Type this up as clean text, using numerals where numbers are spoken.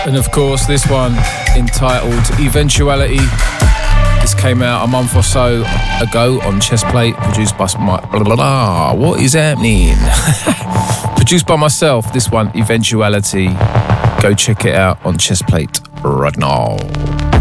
And of course, this one entitled Eventuality. This came out a month or so ago on Chestplate, produced by my... What is happening? Produced by myself, this one, Eventuality. Go check it out on Chestplate right now.